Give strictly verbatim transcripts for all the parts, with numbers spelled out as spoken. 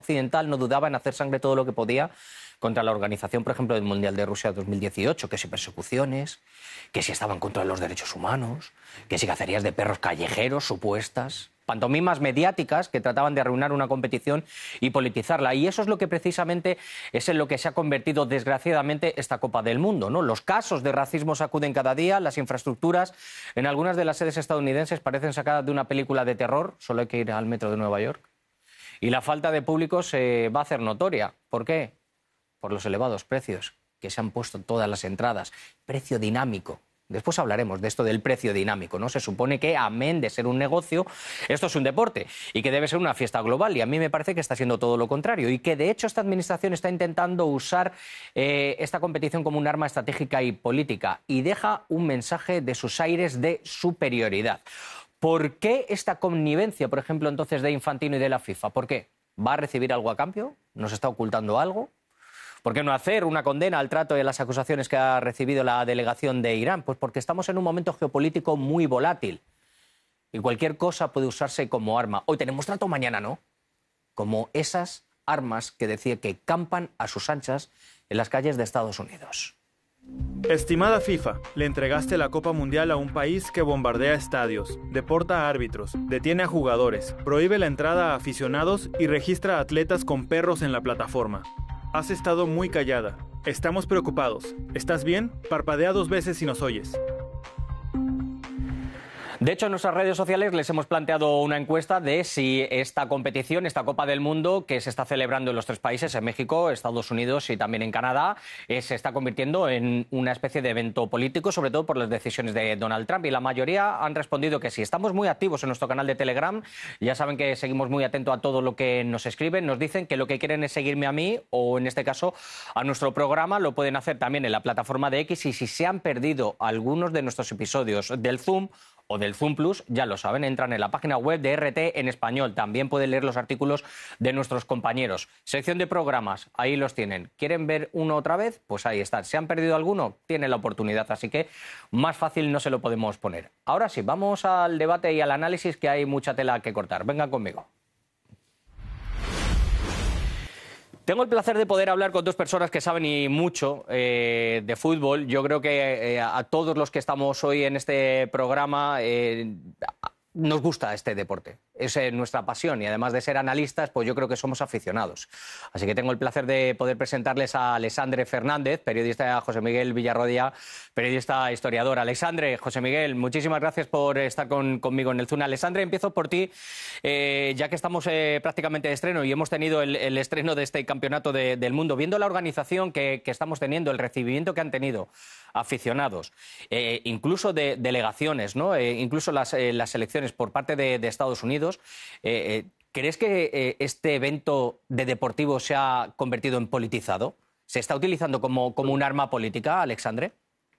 occidental no dudaba en hacer sangre todo lo que podía contra la organización, por ejemplo, del Mundial de Rusia dos mil dieciocho, que si persecuciones, que si estaban contra los derechos humanos, que si cacerías de perros callejeros supuestas, pantomimas mediáticas que trataban de arruinar una competición y politizarla. Y eso es lo que precisamente es en lo que se ha convertido, desgraciadamente, esta Copa del Mundo, ¿no? Los casos de racismo sacuden cada día, las infraestructuras en algunas de las sedes estadounidenses parecen sacadas de una película de terror, solo hay que ir al metro de Nueva York. Y la falta de público se va a hacer notoria. ¿Por qué? Por los elevados precios que se han puesto en todas las entradas. Precio dinámico. Después hablaremos de esto del precio dinámico, ¿no? Se supone que, amén de ser un negocio, esto es un deporte y que debe ser una fiesta global. Y a mí me parece que está siendo todo lo contrario. Y que, de hecho, esta administración está intentando usar eh, esta competición como un arma estratégica y política. Y deja un mensaje de sus aires de superioridad. ¿Por qué esta connivencia, por ejemplo, entonces, de Infantino y de la FIFA? ¿Por qué? ¿Va a recibir algo a cambio? ¿Nos está ocultando algo? ¿Por qué no hacer una condena al trato y a las acusaciones que ha recibido la delegación de Irán? Pues porque estamos en un momento geopolítico muy volátil y cualquier cosa puede usarse como arma. Hoy tenemos trato, mañana no. Como esas armas que decía que campan a sus anchas en las calles de Estados Unidos. Estimada FIFA, le entregaste la Copa Mundial a un país que bombardea estadios, deporta a árbitros, detiene a jugadores, prohíbe la entrada a aficionados y registra a atletas con perros en la plataforma. Has estado muy callada. Estamos preocupados. ¿Estás bien? Parpadea dos veces si nos oyes. De hecho, en nuestras redes sociales les hemos planteado una encuesta de si esta competición, esta Copa del Mundo, que se está celebrando en los tres países, en México, Estados Unidos y también en Canadá, eh, se está convirtiendo en una especie de evento político, sobre todo por las decisiones de Donald Trump. Y la mayoría han respondido que sí. Estamos muy activos en nuestro canal de Telegram. Ya saben que seguimos muy atentos a todo lo que nos escriben. Nos dicen que lo que quieren es seguirme a mí o, en este caso, a nuestro programa. Lo pueden hacer también en la plataforma de X. Y si se han perdido algunos de nuestros episodios del Zoom o del Zoom Plus, ya lo saben, entran en la página web de R T en español. También pueden leer los artículos de nuestros compañeros. Sección de programas, ahí los tienen. ¿Quieren ver uno otra vez? Pues ahí están. ¿Se han perdido alguno? Tienen la oportunidad, así que más fácil no se lo podemos poner. Ahora sí, vamos al debate y al análisis, que hay mucha tela que cortar. Vengan conmigo. Tengo el placer de poder hablar con dos personas que saben y mucho eh, de fútbol. Yo creo que eh, a todos los que estamos hoy en este programa eh, nos gusta este deporte. Es eh, nuestra pasión y, además de ser analistas, pues yo creo que somos aficionados. Así que tengo el placer de poder presentarles a Alexandre Fernández, periodista, a José Miguel Villarrodia, periodista historiador. Alexandre, José Miguel, muchísimas gracias por estar con, conmigo en el Zoom. Alexandre, empiezo por ti, eh, ya que estamos eh, prácticamente de estreno y hemos tenido el, el estreno de este campeonato de, del mundo. Viendo la organización que, que estamos teniendo, el recibimiento que han tenido aficionados, eh, incluso de delegaciones, ¿no? Eh, incluso las, eh, las selecciones por parte de, de Estados Unidos, eh, eh, ¿crees que eh, este evento de deportivo se ha convertido en politizado? ¿Se está utilizando como, como un arma política, Alexandre?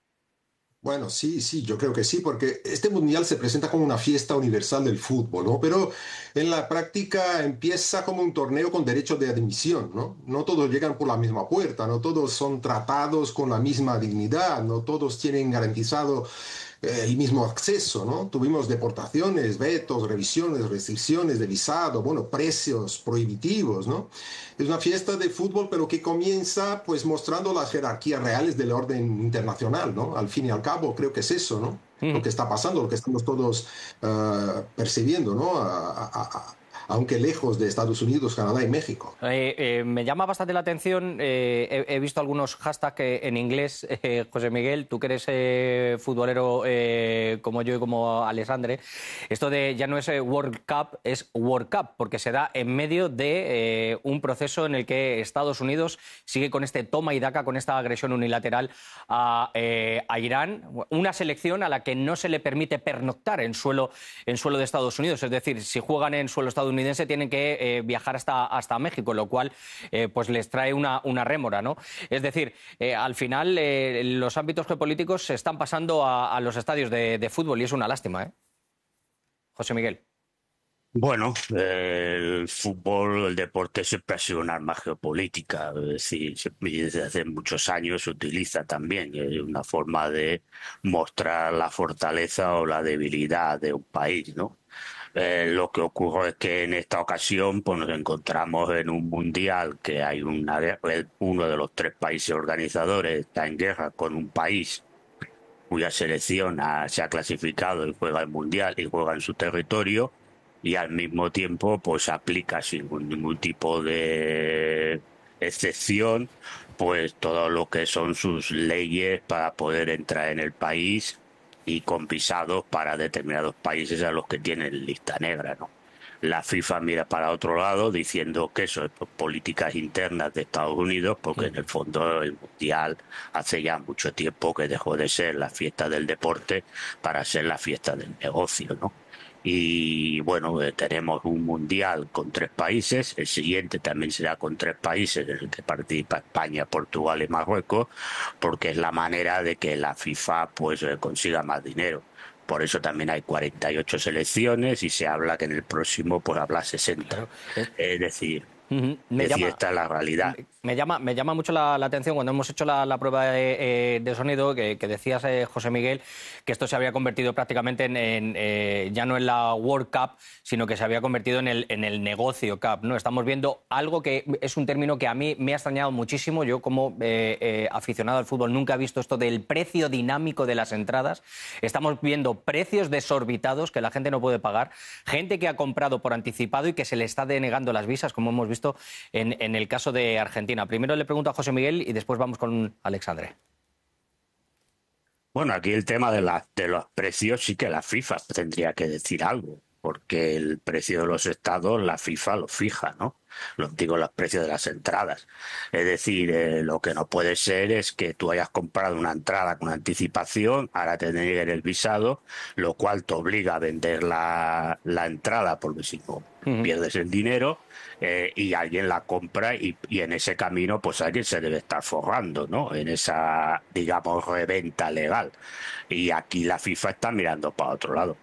Bueno, sí, sí, yo creo que sí, porque este mundial se presenta como una fiesta universal del fútbol, ¿no? Pero en la práctica empieza como un torneo con derecho de admisión, ¿no? No todos llegan por la misma puerta, no todos son tratados con la misma dignidad, no todos tienen garantizado eh, el mismo acceso, ¿no? Tuvimos deportaciones, vetos, revisiones, restricciones de visado, bueno, precios prohibitivos, ¿no? Es una fiesta de fútbol, pero que comienza pues mostrando las jerarquías reales del orden internacional, ¿no? Al fin y al cabo, creo que es eso, ¿no? Mm. Lo que está pasando, lo que estamos todos uh, percibiendo, ¿no? A, a, a, aunque lejos de Estados Unidos, Canadá y México. Eh, eh, me llama bastante la atención, eh, he, he visto algunos hashtags en inglés, eh, José Miguel, tú que eres eh, futbolero eh, como yo y como Alexandre, esto de ya no es World Cup, es World Cup, porque se da en medio de eh, un proceso en el que Estados Unidos sigue con este toma y daca, con esta agresión unilateral a, eh, a Irán, una selección a la que no se le permite pernoctar en suelo, en suelo de Estados Unidos, es decir, si juegan en suelo estadounidense tienen que eh, viajar hasta, hasta México, lo cual eh, pues les trae una, una rémora, ¿no? Es decir, eh, al final eh, los ámbitos geopolíticos se están pasando a, a los estadios de, de fútbol y es una lástima, ¿eh? José Miguel. Bueno, eh, el fútbol, el deporte siempre ha sido un arma geopolítica, es decir, desde hace muchos años se utiliza también, es una forma de mostrar la fortaleza o la debilidad de un país, ¿no? Eh, lo que ocurre es que en esta ocasión pues, nos encontramos en un mundial que hay una guerra, el- uno de los tres países organizadores está en guerra con un país cuya selección ha- se ha clasificado y juega el mundial y juega en su territorio y al mismo tiempo pues aplica sin ningún tipo de excepción pues todo lo que son sus leyes para poder entrar en el país y con visados para determinados países a los que tienen lista negra, ¿no? La FIFA mira para otro lado diciendo que eso es por políticas internas de Estados Unidos, porque en el fondo el Mundial hace ya mucho tiempo que dejó de ser la fiesta del deporte para ser la fiesta del negocio, ¿no? Y bueno, eh, tenemos un Mundial con tres países, el siguiente también será con tres países, en el que participa España, Portugal y Marruecos, porque es la manera de que la FIFA pues eh, consiga más dinero. Por eso también hay cuarenta y ocho selecciones y se habla que en el próximo pues habrá sesenta. Claro. Es- Es decir, Ujú. Me es decir, llama, esta es la realidad. me me llama, me llama mucho la, la atención cuando hemos hecho la, la prueba de, eh, de sonido que, que decías, eh, José Miguel, que esto se había convertido prácticamente en, en, eh, ya no en la World Cup, sino que se había convertido en el, en el negocio Cup, ¿no? Estamos viendo algo que es un término que a mí me ha extrañado muchísimo. Yo como eh, eh, aficionado al fútbol nunca he visto esto del precio dinámico de las entradas. Estamos viendo precios desorbitados que la gente no puede pagar, gente que ha comprado por anticipado y que se le está denegando las visas, como hemos visto en, en el caso de Argentina. Primero le pregunto a José Miguel y después vamos con Alexandre. Bueno, aquí el tema de, la, de los precios sí que la FIFA tendría que decir algo, porque el precio de los estados la FIFA lo fija, ¿no? Los digo, los precios de las entradas. Es decir, eh, lo que no puede ser es que tú hayas comprado una entrada con anticipación, ahora te deneguen el visado, lo cual te obliga a vender la, la entrada, porque si no Ujú. pierdes el dinero, eh, y alguien la compra y, y en ese camino pues alguien se debe estar forrando, ¿no? En esa, digamos, reventa legal. Y aquí la FIFA está mirando para otro lado.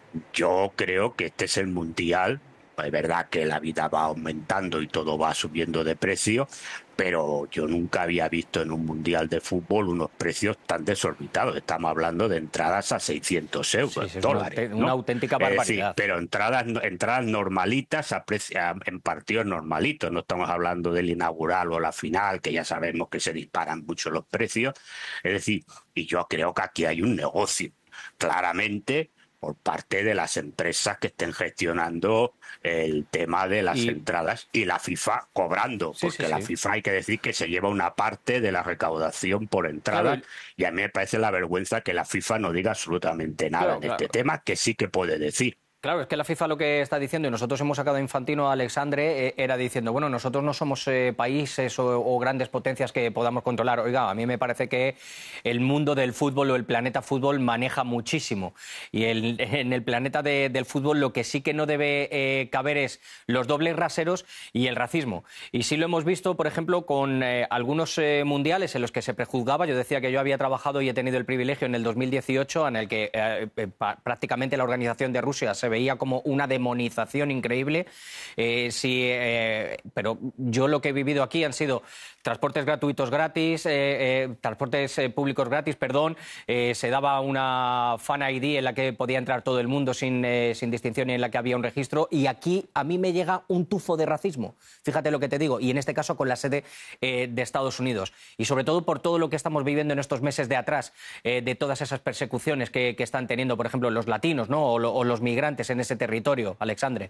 Yo creo que este es el mundial. Es verdad que la vida va aumentando y todo va subiendo de precio, pero yo nunca había visto en un mundial de fútbol unos precios tan desorbitados. Estamos hablando de entradas a seiscientos euros, Sí, sí, es dólares, una, aute- ¿no? una auténtica Es decir, barbaridad. pero entradas, entradas normalitas a preci- a- en partidos normalitos. No estamos hablando del inaugural o la final, que ya sabemos que se disparan mucho los precios. Es decir, y yo creo que aquí hay un negocio, claramente, por parte de las empresas que estén gestionando el tema de las Y- entradas y la FIFA cobrando, Sí, porque sí, la sí. FIFA hay que decir que se lleva una parte de la recaudación por entrada. Claro, Y a mí me parece la vergüenza que la FIFA no diga absolutamente nada Claro, en este claro. tema, que sí que puede decir. Claro, es que la FIFA lo que está diciendo, y nosotros hemos sacado a Infantino, a Alexandre, eh, era diciendo, bueno, nosotros no somos eh, países o, o grandes potencias que podamos controlar. Oiga, a mí me parece que el mundo del fútbol o el planeta fútbol maneja muchísimo. Y el- en el planeta de- del fútbol lo que sí que no debe eh, caber es los dobles raseros y el racismo. Y sí lo hemos visto, por ejemplo, con eh, algunos eh, mundiales en los que se prejuzgaba. Yo decía que yo había trabajado y he tenido el privilegio en el dos mil dieciocho, en el que eh, eh, pa- prácticamente la organización de Rusia se veía como una demonización increíble. Eh, sí, eh, pero yo lo que he vivido aquí han sido transportes gratuitos gratis, eh, eh, transportes eh, públicos gratis, perdón. Eh, se daba una Fan I D en la que podía entrar todo el mundo sin, eh, sin distinción y en la que había un registro. Y aquí a mí me llega un tufo de racismo. Fíjate lo que te digo. Y en este caso con la sede eh, de Estados Unidos. Y sobre todo por todo lo que estamos viviendo en estos meses de atrás, eh, de todas esas persecuciones que, que están teniendo, por ejemplo, los latinos, ¿no? o, lo- o los migrantes en ese territorio. Alexandre.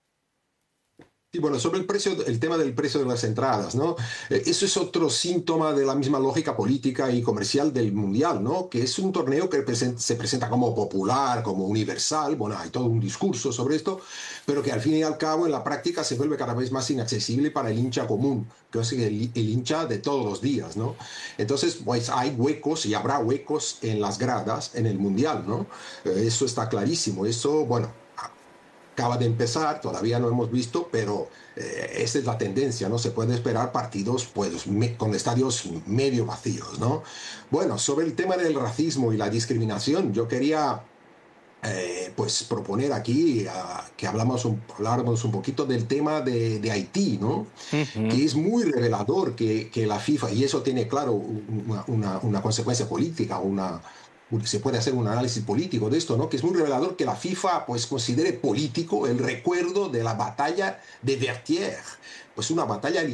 Y bueno, sobre el precio, el tema del precio de las entradas, ¿no? Eh, eso es otro síntoma de la misma lógica política y comercial del Mundial, ¿no? Que es un torneo que presen- se presenta como popular, como universal, bueno, hay todo un discurso sobre esto, pero que al fin y al cabo en la práctica se vuelve cada vez más inaccesible para el hincha común, que es el, el hincha de todos los días, ¿no? Entonces, pues hay huecos y habrá huecos en las gradas en el Mundial, ¿no? Eh, eso está clarísimo, eso, bueno, acaba de empezar, todavía no hemos visto, pero eh, esta es la tendencia, ¿no? Se puede esperar partidos pues, me, con estadios medio vacíos, ¿no? Bueno, sobre el tema del racismo y la discriminación, yo quería eh, pues proponer aquí uh, que hablamos un, habláramos un poquito del tema de, de Haití, ¿no? Uh-huh. Que es muy revelador que, que la FIFA, y eso tiene claro una, una, una consecuencia política, una se puede hacer un análisis político de esto, ¿no? Que es muy revelador que la FIFA pues considere político el recuerdo de la batalla de Vertières, pues una batalla